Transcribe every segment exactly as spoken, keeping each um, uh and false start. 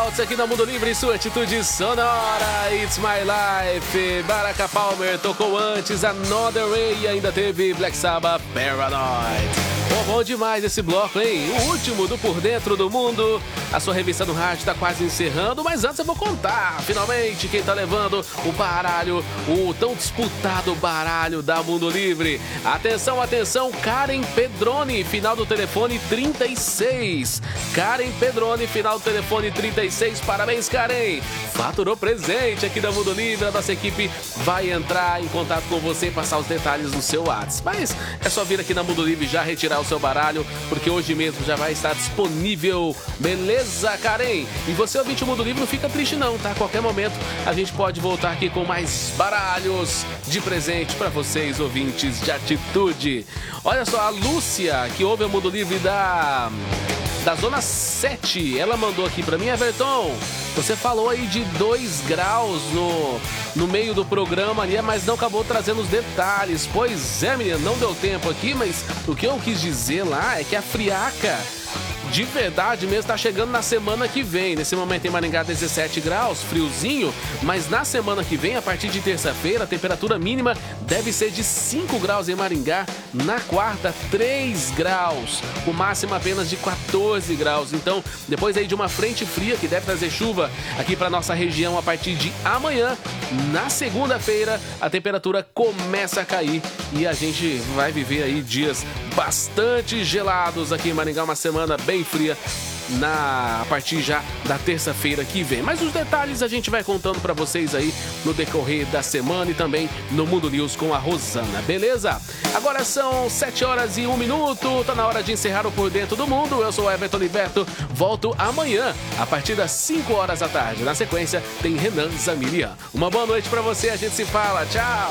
volta aqui na Mundo Livre, sua atitude sonora. It's My Life. Baraka Palmer tocou antes Another Way e ainda teve Black Sabbath Paranoid. Pô, bom demais esse bloco, hein? O último do Por Dentro do Mundo. A sua revista no rádio tá quase encerrando, mas antes eu vou contar, finalmente, quem tá levando o baralho, o tão disputado baralho da Mundo Livre. Atenção, atenção, Karen Pedroni, final do telefone trinta e seis. Karen Pedroni, final do telefone trinta e seis. Parabéns, Karen. Faturou presente aqui da Mundo Livre. A nossa equipe vai entrar em contato com você e passar os detalhes no seu WhatsApp. Mas é só vir aqui na Mundo Livre já retirar o seu baralho, porque hoje mesmo já vai estar disponível. Beleza, Karen? E você, ouvinte do Mundo Livre, não fica triste não, tá? A qualquer momento a gente pode voltar aqui com mais baralhos de presente para vocês, ouvintes de atitude. Olha só, a Lúcia, que ouve o Mundo Livre da... da Zona sete, ela mandou aqui pra mim: Everton, você falou aí de dois graus no, no meio do programa ali, mas não acabou trazendo os detalhes. Pois é, menina, não deu tempo aqui, mas o que eu quis dizer lá é que a friaca de verdade mesmo tá chegando na semana que vem. Nesse momento em Maringá, dezessete graus, friozinho, mas na semana que vem, a partir de terça-feira, a temperatura mínima deve ser de cinco graus em Maringá, na quarta, três graus, o máximo apenas de quatorze graus. Então, depois aí de uma frente fria que deve trazer chuva aqui para nossa região a partir de amanhã, na segunda-feira, a temperatura começa a cair e a gente vai viver aí dias bastante gelados aqui em Maringá, uma semana bem fria na, a partir já da terça-feira que vem. Mas os detalhes a gente vai contando para vocês aí no decorrer da semana e também no Mundo News com a Rosana, beleza? Agora são sete horas e um minuto, tá na hora de encerrar o Por Dentro do Mundo. Eu sou o Everton Liberto, volto amanhã a partir das cinco horas da tarde. Na sequência tem Renan Zamilian. Uma boa noite para você, a gente se fala, tchau!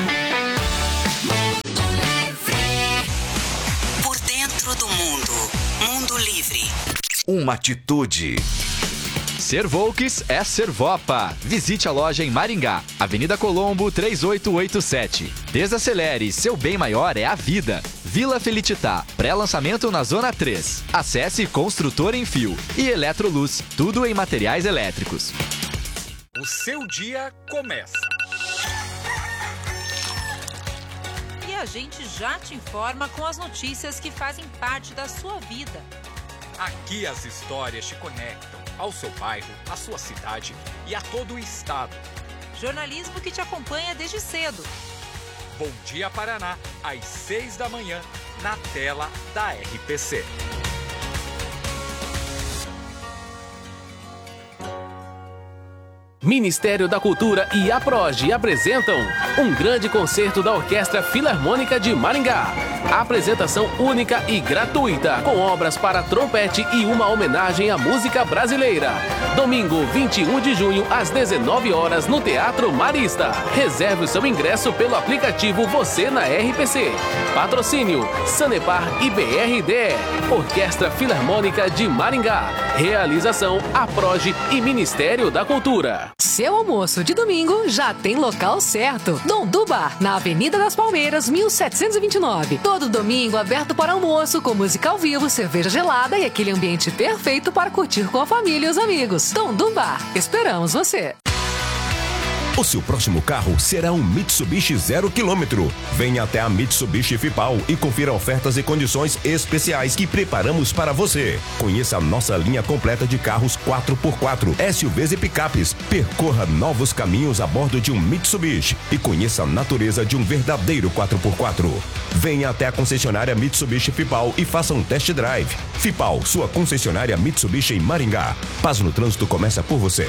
Por Dentro do Mundo, Mundo Livre. Uma atitude. Ser Volks é ser Vopa. Visite a loja em Maringá, Avenida Colombo três oito oito sete. Desacelere, seu bem maior é a vida. Vila Felititá, pré-lançamento na Zona três. Acesse Construtor em Fio e Eletroluz, tudo em materiais elétricos. O seu dia começa. E a gente já te informa com as notícias que fazem parte da sua vida. Aqui as histórias te conectam ao seu bairro, à sua cidade e a todo o estado. Jornalismo que te acompanha desde cedo. Bom Dia Paraná, às seis da manhã, na tela da R P C. Ministério da Cultura e a Proge apresentam um grande concerto da Orquestra Filarmônica de Maringá. A apresentação única e gratuita, com obras para trompete e uma homenagem à música brasileira. Domingo, vinte e um de junho, às dezenove horas, no Teatro Marista. Reserve o seu ingresso pelo aplicativo Você na R P C. Patrocínio Sanepar e B R D E. Orquestra Filarmônica de Maringá. Realização A Proge e Ministério da Cultura. Seu almoço de domingo já tem local certo. Dom Du Bar, na Avenida das Palmeiras, mil setecentos e vinte e nove. Todo domingo aberto para almoço, com música ao vivo, cerveja gelada e aquele ambiente perfeito para curtir com a família e os amigos. Dom Du Bar, esperamos você. O seu próximo carro será um Mitsubishi zero quilômetro. Venha até a Mitsubishi Fipal e confira ofertas e condições especiais que preparamos para você. Conheça a nossa linha completa de carros quatro por quatro, S U Vs e picapes. Percorra novos caminhos a bordo de um Mitsubishi e conheça a natureza de um verdadeiro quatro por quatro. Venha até a concessionária Mitsubishi Fipal e faça um test drive. Fipal, sua concessionária Mitsubishi em Maringá. Paz no trânsito começa por você.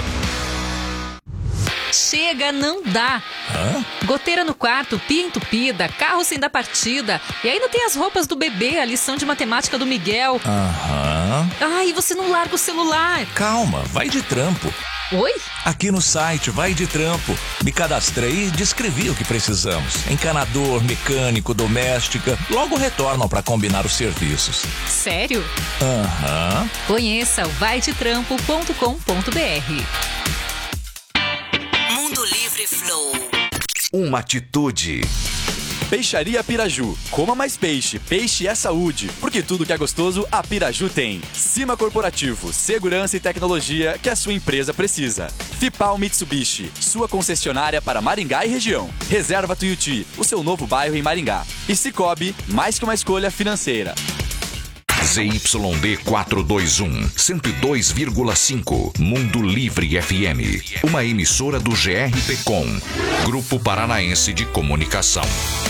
Chega, não dá. Hã? Goteira no quarto, pia entupida, carro sem dar partida. E ainda tem as roupas do bebê, a lição de matemática do Miguel. Aham. Ai, você não larga o celular. Calma, vai de trampo. Oi? Aqui no site Vai de Trampo. Me cadastrei e descrevi o que precisamos. Encanador, mecânico, doméstica. Logo retornam para combinar os serviços. Sério? Aham. Conheça o vai de trampo ponto com ponto b r. Mundo Livre Flow. Uma atitude. Peixaria Piraju. Coma mais peixe. Peixe é saúde. Porque tudo que é gostoso, a Piraju tem. Cima Corporativo. Segurança e tecnologia que a sua empresa precisa. Fipal Mitsubishi. Sua concessionária para Maringá e região. Reserva Tuiuti. O seu novo bairro em Maringá. E Cicobi. Mais que uma escolha financeira. Z Y D quatrocentos e vinte e um, cento e dois vírgula cinco, Mundo Livre F M. Uma emissora do G R P Com, Grupo Paranaense de Comunicação.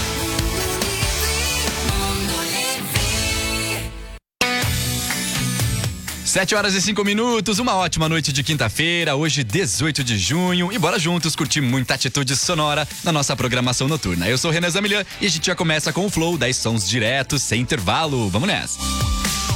Sete horas e cinco minutos, uma ótima noite de quinta-feira, hoje dezoito de junho, e bora juntos curtir muita atitude sonora na nossa programação noturna. Eu sou Renan Zamilian e a gente já começa com o flow, dez sons diretos, sem intervalo. Vamos nessa!